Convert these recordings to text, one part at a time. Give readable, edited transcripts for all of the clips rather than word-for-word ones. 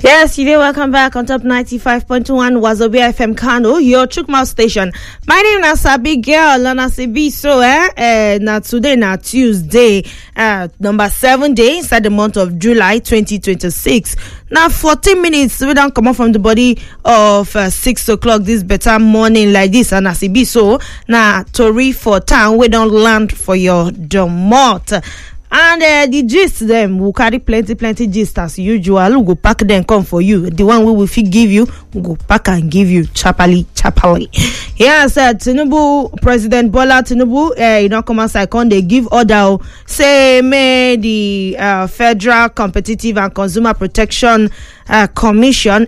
Yes, you welcome back on top 95.1 Wazobia FM Kano, your Chukma station. My name is Sabi Girl, Lana Sibi. So, now today, now Tuesday, number 7 day inside the month of July 2026. Now, 14 minutes, we don't come up from the body of 6 o'clock this better morning like this, and Sibi. So, now, Tori for town, we don't land for your domot. And the gist them will carry plenty gist as usual. We'll go pack them come for you. The one we will give you, we'll go pack and give you chapali. Yes, Tinubu, President Bola Tinubu, come outside, they give order, say, may the Federal Competitive and Consumer Protection Commission,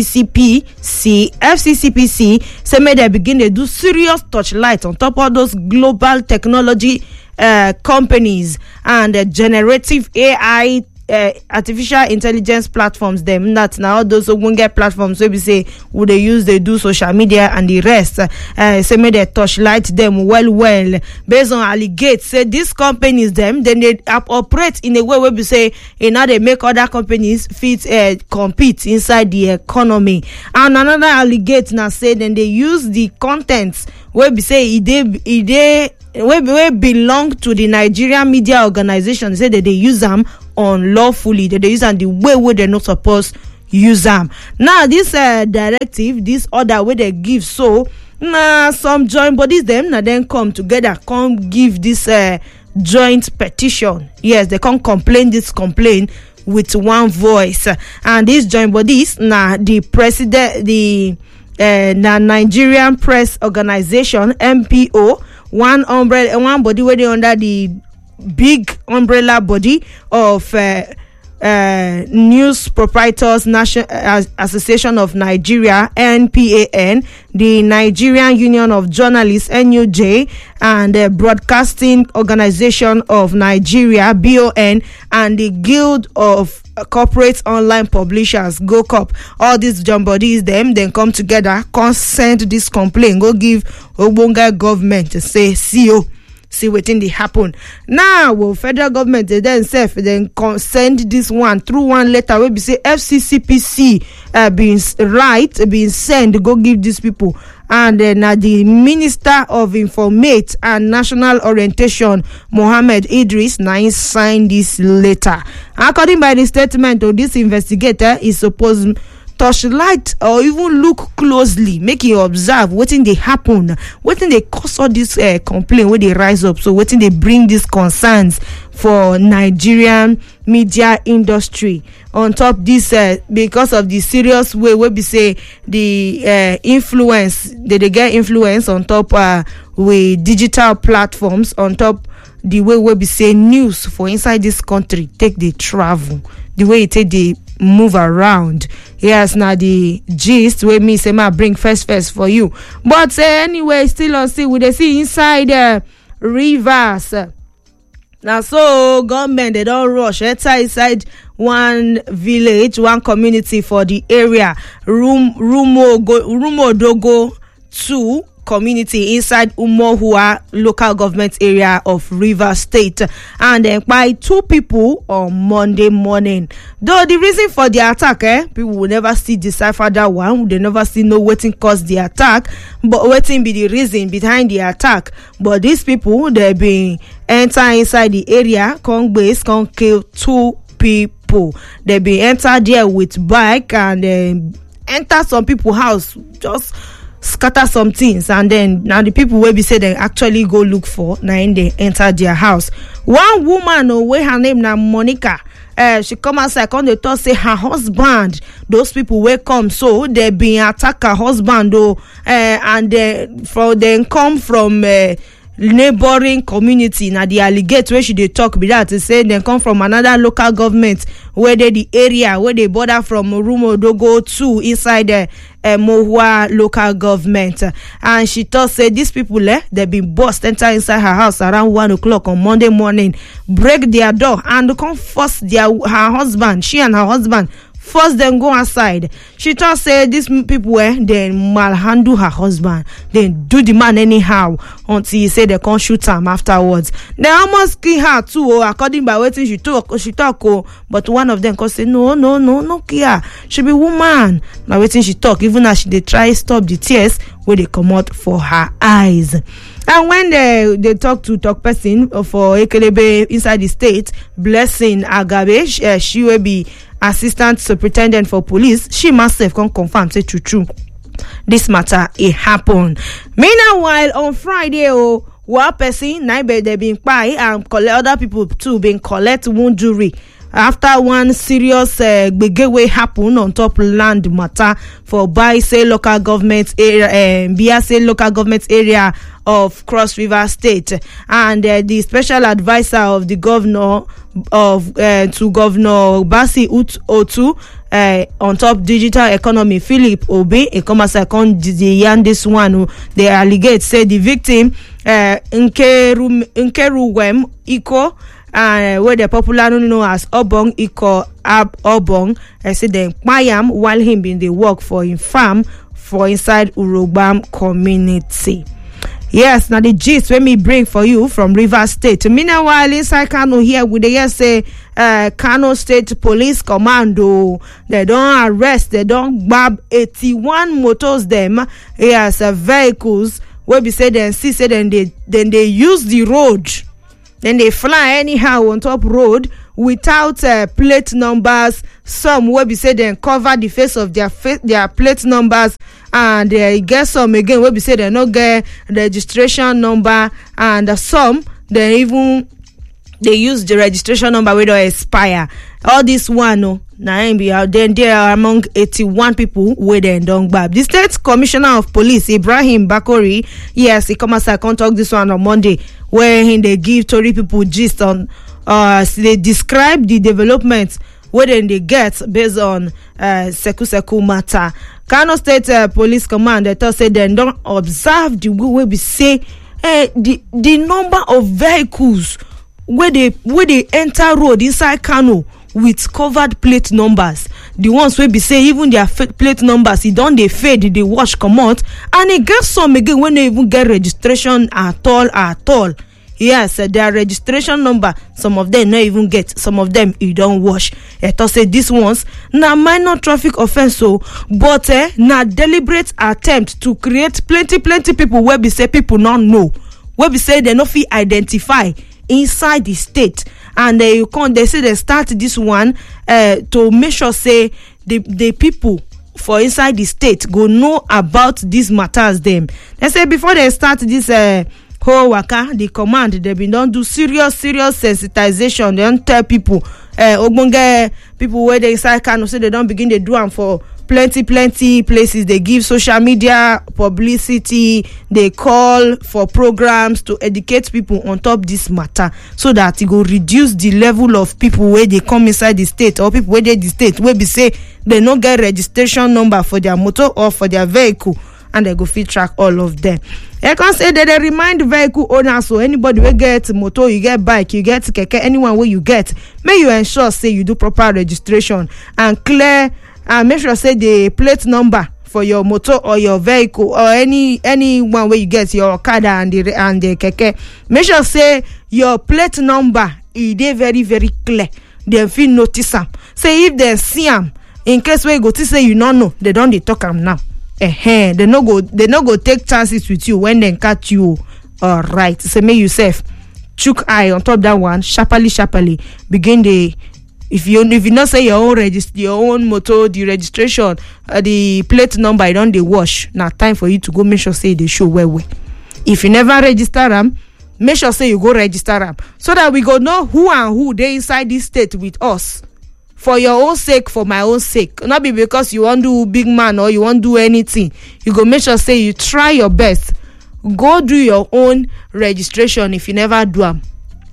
FCCPC, say, may they begin to do serious touchlight on top of those global technology companies and generative AI, artificial intelligence platforms. Them that now those won't get platforms. So we say would they do social media and the rest. Say may they touchlight them well based on allegate. Say these companies then they operate in a way where we say now they make other companies fit compete inside the economy. And another allegate now say then they use the contents where we say we belong to the Nigerian media organization. Say that they use them unlawfully, that they use them the way where they're not supposed to use them. Now this directive, this order where they give, so some joint bodies them now then come together, come give this joint petition. Yes, they can't complain with one voice. And these joint bodies now the president, the Nigerian Press Organization (NPO), one body where they under the big umbrella body of News Proprietors National Association of Nigeria (NPAN), the Nigerian Union of Journalists (NUJ), and the Broadcasting Organization of Nigeria (BON), and the Guild of Corporate Online Publishers (GOCOP). All these joint bodies then come together, send this complaint, go give Ogbonga government to say see wetin dey happen. Now federal government they then send this one through one letter where we say FCCPC being sent go give these people. And then the Minister of Informate and National Orientation, Mohammed Idris, now signed this letter. According by the statement of this investigator, is supposed touchlight or even look closely, make you observe wetin dey happen, wetin dey cause all this complaint where they rise up. So wetin they bring these concerns for Nigerian media industry on top this because of the serious way where we say the influence they get influence on top with digital platforms, on top the way where we say news for inside this country take the travel, the way it take the move around. Yes, now the gist where me say ma bring first for you. But anyway, still on see we they see inside Rivers. Now so government they don't rush inside one village, one community for the area Rumodogo 2 community inside Umohua local government area of Rivers State, and then by 2 people on Monday morning. Though the reason for the attack, people will never see decipher that one. They never see no wetin cause the attack, but wetin be the reason behind the attack. But these people they been enter inside the area, come kill 2 people. They been enter there with bike and enter some people house, just scatter some things, and then now the people will be say they actually go look for now in they enter their house. One woman where her name now Monica, she come outside come they talk say her husband, those people will come, so they been attack her husband and then come from neighboring community. Now the allegate where she they talk be that to say they come from another local government where they the area where they border from Rumodogo 2 inside the Mohua local government. And she thought say these people they been bust enter inside her house around 1 o'clock on Monday morning, break their door and come force her husband, she and her husband force dem go outside. She tok say dis pipo dem malhandle her husband, dem do the man anyhow until he say dem come shoot am afterwards. Dem almost kill her too, according by wetin she talk. But one of dem come say no kill her, she be woman. Na wetin she talk, even as she dey try stop the tears wey dey comot for her eyes. And when they talk to talk person for Ekelebe inside the state, Blessing Agabe, she will be assistant superintendent for police. She herself can confirm, say true this matter it happened. Meanwhile, on Friday, one person they been buy and collect, other people too been collect wound jury after one serious gbege happen on top land matter for Biase local government area, Biase local government area of Cross River State, and the special advisor of the governor to Governor Basi Otu on top digital economy, Philip Obi, a commerce con this one they allegate say the victim Nkeruwem Iko, where the popular known as Obong Iko Obong, say they payam while him been the work for him farm for inside Urobam community. Yes, now the gist when me bring for you from Rivers State. Meanwhile, inside Kano here, we dey say Kano State Police Commando, they don't arrest, they don't grab 81 motors them. Yes, vehicles where we say then see say then they use the road, then they fly anyhow on top road without plate numbers. Some where we say then cover the face of their plate numbers, and get some again where we say they no get registration number, and some they use the registration number wey don expire. All this one na be out then there are among 81 people wey dem don gbab. The state commissioner of police Ibrahim Bakori, yes, he come outside come talk this one on Monday, where he dey give Tori people gist on they describe the development wey dem dey get based on seku matter. Kano State Police Command they talk say dem don observe the way wey be say the number of vehicles wey dey enter road inside Kano with covered plate numbers. The ones wey be say even their plate numbers, it don dey fade, they wash comot, and e get some again wey no even get registration at all. Yes, their registration number, some of them no even get, some of them you don't wash. To say these ones na minor traffic offense, but na deliberate attempt to create plenty people where we say people not know, where we say they no fit identify inside the state, and they say they start this one to make sure say the people for inside the state go know about these matters them. They say before they start this whole waka, the command they been don't do serious sensitization. They don't tell people ogbonge people where they inside Kano say they don't begin they do them for plenty places. They give social media publicity, they call for programs to educate people on top this matter, so that it will reduce the level of people where they come inside the state, or people where they the state where be say they no get registration number for their motor or for their vehicle, and they go fit track all of them. I can say that they remind vehicle owners, so anybody will get motor, you get bike, you get keke, anyone where you get, may you ensure say you do proper registration and clear, and make sure say the plate number for your motor or your vehicle or any one where you get your Okada and the keke. Make sure say your plate number is very clear. They feel notice them. Say if they see them, in case where you go to say you don't know, they don't they talk them now. They no go take chances with you when they catch you. All right, so make yourself chook eye on top that one, sharply begin the. If you not say your own motor, the registration, the plate number, you don't they wash. Now time for you to go make sure say they show where. If you never register them, make sure say you go register them, so that we go know who and who they inside this state with us. For your own sake, for my own sake, not be because you want to do big man or you want to do anything. You go make sure say you try your best. Go do your own registration if you never do them.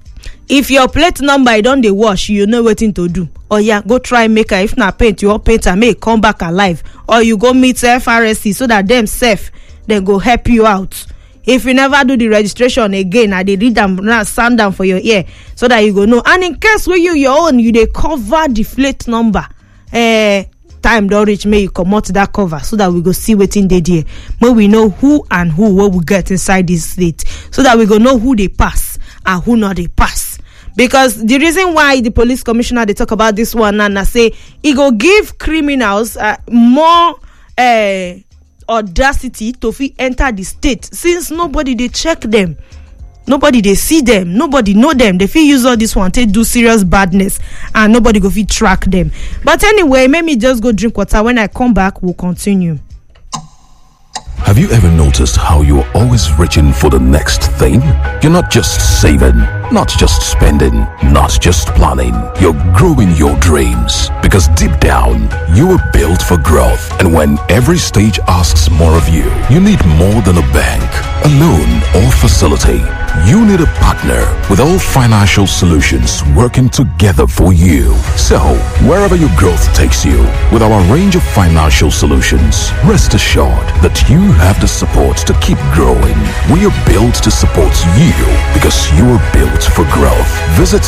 If your plate number you don't they wash, you know what to do. Or yeah, go try make if not paint, your painter may come back alive. Or you go meet FRSC so that them safe, they go help you out. If you never do the registration again, I they read them now, sound down for your ear so that you go know. And in case where you your own, you they cover the plate number. time don reach, make you comot that cover so that we go see wetin dey there, make we know who what we get inside this state, so that we go know who dey pass and who not dey pass. Because the reason why the police commissioner they talk about this one and say he go give criminals more audacity to fit enter the state, since nobody they check them, nobody they see them, nobody know them. They fit use all this one to do serious badness and nobody go fit track them. But anyway, make me just go drink water. When I come back, we'll continue. Have you ever noticed how you're always reaching for the next thing? You're not just saving, not just spending, not just planning. You're growing your dreams, because deep down, you were built for growth. And when every stage asks more of you, you need more than a bank, a loan, or facility. You need a partner with all financial solutions working together for you. So, wherever your growth takes you, with our range of financial solutions, rest assured that you have the support to keep growing. We are built to support you because you are built for growth. Visit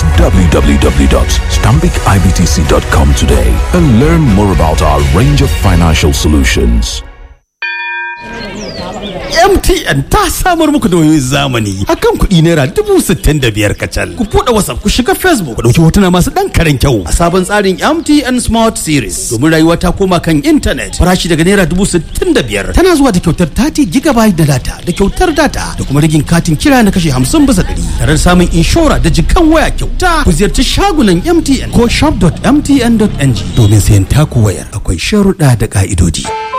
www.stambicibtc.com today and learn more about our range of financial solutions. MTN ta samar muku da wayoyin zamani akan kuɗi naira 65,000 kacal. Ku buɗe WhatsApp, ku shiga Facebook, ku ɗauki hotuna masu ɗan karen kyau a sabon tsarin MTN Smart Series. Domin rayuwa ta koma kan intanet, farashi daga naira 65,000 tana zuwa da kyautar 30 GB da data da kyautar data da kuma rigin katin kira na kashe 50% tare da samun inshora da jikan waya kyauta. Ku ziyarci shagunan MTN ko shop.mtn.ng domin sayan taku wayar. Akwai sharuɗa da ƙa'idodi.